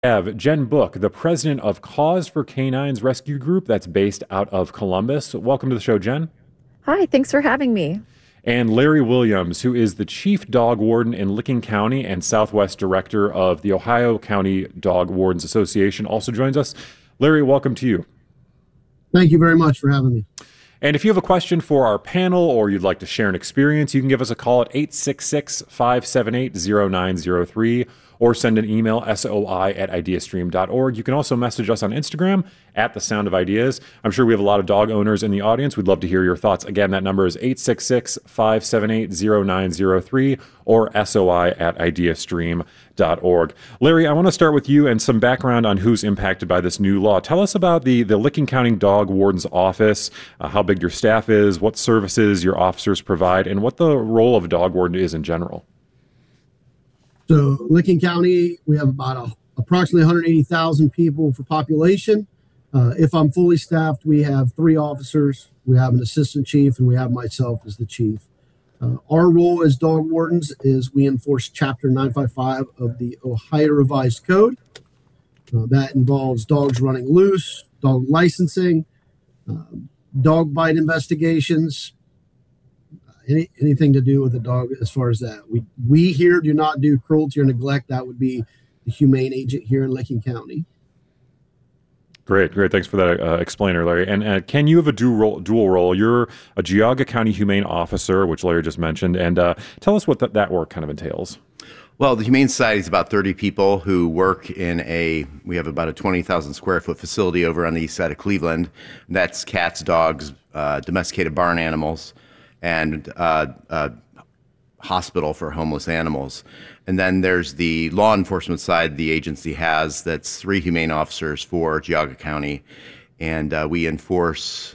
Have Jen Book, the president of Cause for Canines Rescue Group that's based out of Columbus. Welcome to the show, Jen. Hi, thanks for having me. And Larry Williams, who is the chief dog warden in Licking County and Southwest director of the Ohio County Dog Wardens Association, also joins us. Larry, welcome to you. Thank you very much for having me. And if you have a question for our panel or you'd like to share an experience, you can give us a call at 866-578-0903 or send an email, soi@ideastream.org. You can also message us on Instagram at The Sound of Ideas. I'm sure we have a lot of dog owners in the audience. We'd love to hear your thoughts. Again, that number is 866-578-0903 or soi@ideastream.org. Larry, I want to start with you and some background on who's impacted by this new law. Tell us about the Licking County Dog Warden's Office, how big your staff is, what services your officers provide, and what the role of a dog warden is in general. So Licking County, we have about approximately 180,000 people for population. If I'm fully staffed, we have 3 officers. We have an assistant chief, and we have myself as the chief. Our role as dog wardens is we enforce Chapter 955 of the Ohio Revised Code. That involves dogs running loose, dog licensing, dog bite investigations, anything to do with the dog as far as that. We here do not do cruelty or neglect. That would be the humane agent here in Licking County. Great. Thanks for that explainer, Larry. And Ken, you have a dual role. You're a Geauga County Humane Officer, which Larry just mentioned. And tell us what that work kind of entails. Well, the Humane Society is about 30 people who work we have about a 20,000 square foot facility over on the east side of Cleveland. That's cats, dogs, domesticated barn animals, and hospital for homeless animals. And then there's the law enforcement side the agency has. That's 3 humane officers for Geauga County. And we enforce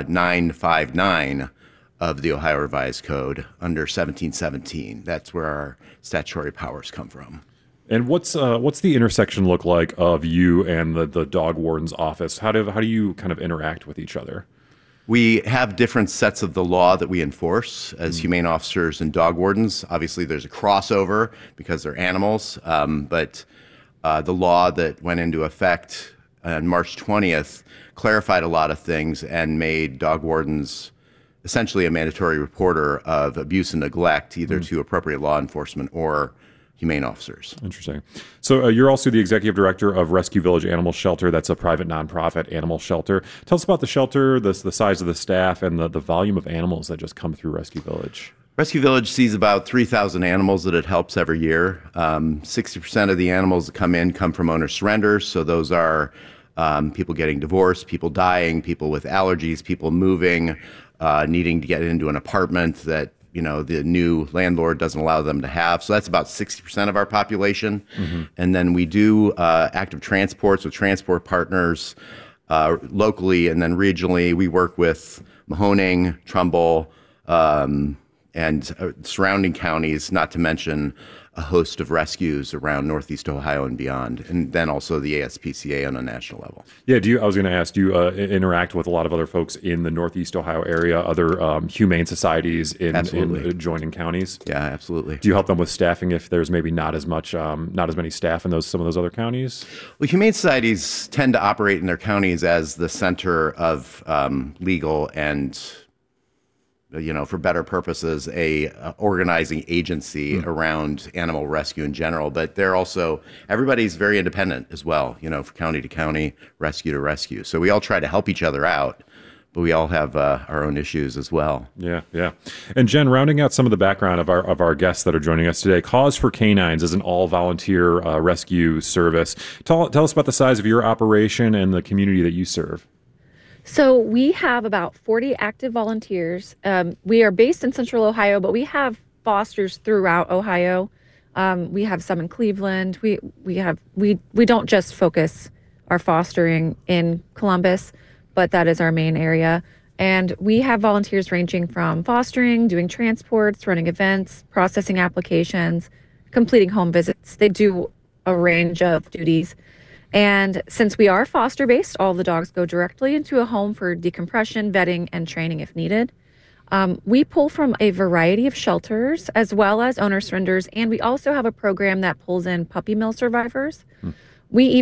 959 of the Ohio Revised Code under 1717. That's where our statutory powers come from. And what's the intersection look like of you and the dog warden's office? How do you kind of interact with each other? We have different sets of the law that we enforce as humane officers and dog wardens. Obviously, there's a crossover because they're animals, but the law that went into effect on March 20th clarified a lot of things and made dog wardens essentially a mandatory reporter of abuse and neglect, either to appropriate law enforcement or humane officers. Interesting. So you're also the executive director of Rescue Village Animal Shelter. That's a private nonprofit animal shelter. Tell us about the shelter, the size of the staff, and the volume of animals that just come through Rescue Village. Rescue Village sees about 3,000 animals that it helps every year. 60% of the animals that come from owner surrenders. So those are people getting divorced, people dying, people with allergies, people moving, needing to get into an apartment that the new landlord doesn't allow them to have. So that's about 60% of our population. And then we do active transports with transport partners locally, and then regionally we work with Mahoning, Trumbull, and surrounding counties, not to mention a host of rescues around Northeast Ohio and beyond, and then also the ASPCA on a national level. Yeah, I was going to ask, do you interact with a lot of other folks in the Northeast Ohio area, other humane societies in adjoining counties? Yeah, absolutely. Do you help them with staffing if there's maybe not as many staff in some of those other counties? Well, humane societies tend to operate in their counties as the center of legal and for better purposes, a organizing agency around animal rescue in general. But everybody's very independent as well, from county to county, rescue to rescue. So we all try to help each other out, but we all have our own issues as well. Yeah. And Jen, rounding out some of the background of our guests that are joining us today, Cause for Canines is an all-volunteer rescue service. Tell us about the size of your operation and the community that you serve. So we have about 40 active volunteers. We are based in Central Ohio, but we have fosters throughout Ohio. We have some in Cleveland. We don't just focus our fostering in Columbus, but that is our main area. And we have volunteers ranging from fostering, doing transports, running events, processing applications, completing home visits. They do a range of duties. And since we are foster-based, all the dogs go directly into a home for decompression, vetting, and training if needed. We pull from a variety of shelters as well as owner surrenders, and we also have a program that pulls in puppy mill survivors. We